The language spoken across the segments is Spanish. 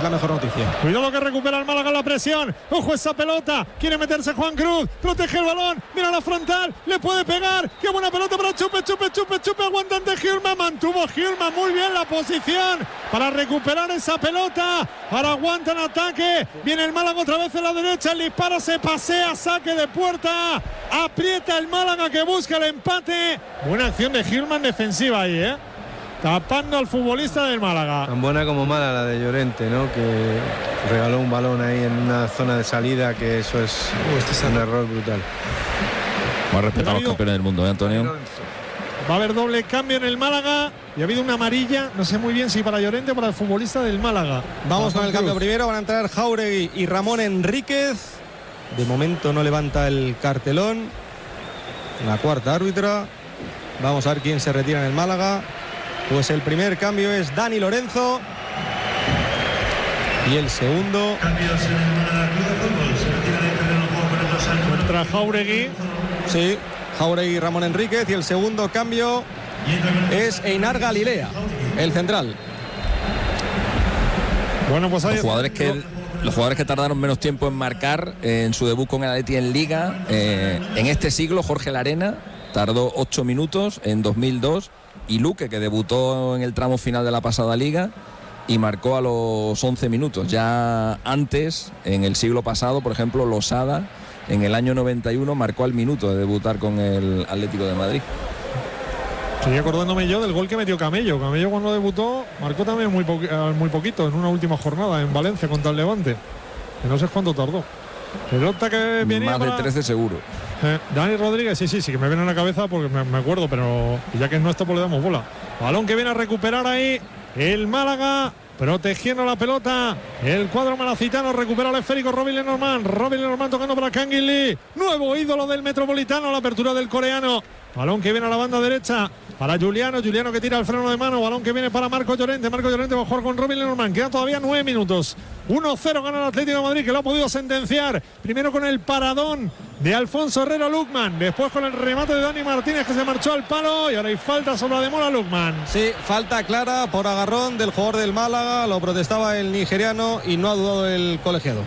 la mejor noticia. Cuidado que recupera el Málaga la presión. Ojo esa pelota. Quiere meterse Juan Cruz. Protege el balón. Mira la frontal. Le puede pegar. Qué buena pelota para Chupe. Aguantante Hjulmand. Mantuvo Hjulmand muy bien la posición para recuperar esa pelota. Ahora aguanta en ataque. Viene el Málaga otra vez en la derecha. El disparo se pasea. Saque de puerta. Aprieta el Málaga que busca el empate. Buena acción de Hjulmand defensiva ahí, tapando al futbolista del Málaga. Tan buena como mala la de Llorente, ¿no? Que regaló un balón ahí en una zona de salida, que eso es un error brutal. Vamos a respetar a los campeones del mundo, Antonio. Va a haber doble cambio en el Málaga y ha habido una amarilla, no sé muy bien si para Llorente o para el futbolista del Málaga. Vamos con el cambio primero, van a entrar Jáuregui y Ramón Enríquez. De momento no levanta el cartelón la cuarta árbitra. Vamos a ver quién se retira en el Málaga. Pues el primer cambio es Dani Lorenzo. Y el segundo. Cambios en el Málaga Club de Fútbol. Se retira del terreno de juego por el dorsal. Contra Jáuregui. Sí, Jáuregui y Ramón Enríquez. Y el segundo cambio es Einar Galilea, el central. Bueno, pues los jugadores que tardaron menos tiempo en marcar en su debut con el Atleti en Liga en este siglo. Jorge Larena tardó 8 minutos en 2002. Y Luque, que debutó en el tramo final de la pasada Liga y marcó a los 11 minutos. Ya antes, en el siglo pasado, por ejemplo, Losada, en el año 91, marcó al minuto de debutar con el Atlético de Madrid. Estoy acordándome yo del gol que metió Camello. Camello cuando debutó marcó también muy poquito, en una última jornada en Valencia contra el Levante. Que no sé cuánto tardó. Pelota que venía más de 13 seguro. Dani Rodríguez, sí, que me viene a la cabeza porque me acuerdo, pero ya que es nuestro, pues le damos bola. Balón que viene a recuperar ahí el Málaga, protegiendo la pelota. El cuadro malacitano recupera el esférico. Robin Lenormand tocando para Kangin Lee, nuevo ídolo del Metropolitano, la apertura del coreano. Balón que viene a la banda derecha para Juliano que tira el freno de mano. Balón que viene para Marco Llorente va a jugar con Robin Lenormand. Quedan todavía 9 minutos. 1-0 gana el Atlético de Madrid, que lo ha podido sentenciar. Primero con el paradón de Alfonso Herrera Lukman, después con el remate de Dani Martínez, que se marchó al palo, y ahora hay falta sobre la de Mola Lukman. Sí, falta clara por agarrón del jugador del Málaga. Lo protestaba el nigeriano y no ha dudado el colegiado.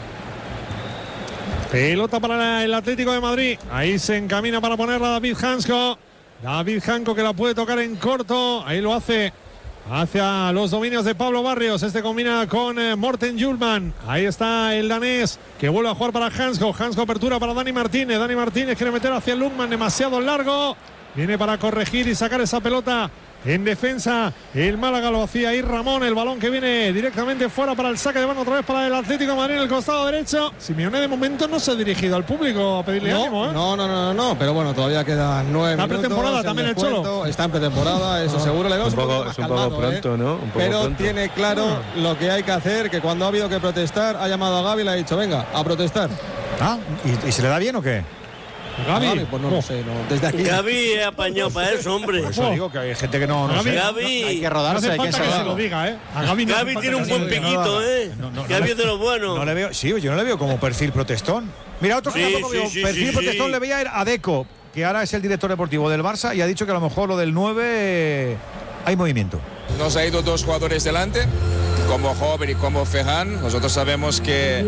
Pelota para el Atlético de Madrid. Ahí se encamina para ponerla David Hansko. Que la puede tocar en corto. Ahí lo hace hacia los dominios de Pablo Barrios. Este combina con Morten Hjulmand. Ahí está el danés que vuelve a jugar para Hansko. Apertura para Dani Martínez. Dani Martínez quiere meter hacia Lukman, demasiado largo. Viene para corregir y sacar esa pelota en defensa. El Málaga lo hacía ahí Ramón. El balón que viene directamente fuera para el saque de mano otra vez para el Atlético de Madrid en el costado derecho. Simeone de momento no se ha dirigido al público a pedirle ánimo, No, pero bueno, todavía quedan 9 minutos. Está pretemporada también el Cholo. Está en pretemporada, eso seguro. Le vemos un poco pronto, ¿no? Pero pronto. tiene claro lo que hay que hacer, que cuando ha habido que protestar ha llamado a Gavi y le ha dicho, venga, a protestar. ¿Y se le da bien o qué? Gavi, pues no lo sé, no. Desde aquí. Gavi es apañado para eso, hombre. Por eso digo que hay gente que no sé. Gavi, hay que rodarse, no hay que se lo diga, A Gavi, Gavi tiene un buen piquito, Gavi es de los buenos. No le veo, yo no le veo como perfil protestón. Mira, otro que tampoco veo perfil protestón le veía a Deco, que ahora es el director deportivo del Barça y ha dicho que a lo mejor lo del 9 hay movimiento. Nos ha ido 2 jugadores delante, como Jover y como Ferran. Nosotros sabemos que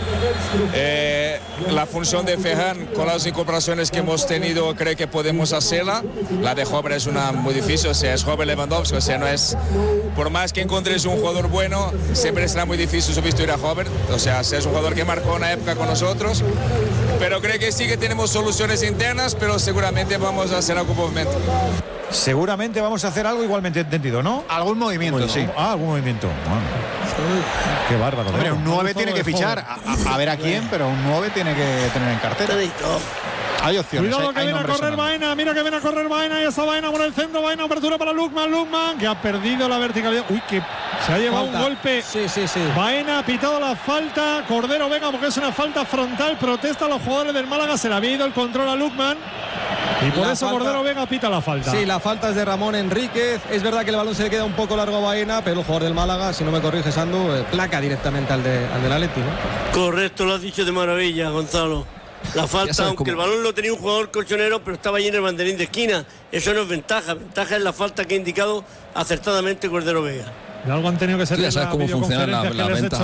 la función de Ferran con las incorporaciones que hemos tenido creo que podemos hacerla. La de Jover es una muy difícil, o sea, es Jover Lewandowski, o sea, no es, por más que encontres un jugador bueno, siempre será muy difícil sustituir a Jover, o sea, es un jugador que marcó una época con nosotros, pero creo que sí que tenemos soluciones internas, pero seguramente vamos a hacer algún movimiento. Seguramente vamos a hacer algo igualmente entendido, ¿no? Algún movimiento, sí. Algún movimiento. Bueno. Qué bárbaro. Hombre, un 9 tiene que fichar, a ver a quién, pero un 9 tiene que tener en cartera. Hay opciones. Cuidado que viene a correr Baena, mira que viene a correr Baena, y está Baena por el centro, Baena, apertura para Lukman, que ha perdido la verticalidad. Uy, que se ha llevado un golpe. Sí. Baena ha pitado la falta, Cordero Vega, porque es una falta frontal, protesta a los jugadores del Málaga, se le había ido el control a Lukman. Y por eso Cordero Vega pita la falta. Sí, la falta es de Ramón Enríquez. Es verdad que el balón se le queda un poco largo a Baena, pero el jugador del Málaga, si no me corriges, Andu, placa directamente al del Atleti, ¿no? Correcto, lo has dicho de maravilla, Gonzalo. La falta, aunque el balón lo tenía un jugador colchonero, pero estaba allí en el banderín de esquina. Eso no es ventaja. Ventaja es la falta que ha indicado acertadamente Cordero Vega. De algo han tenido que ser. Tú ya sabes cómo funciona la ventaja.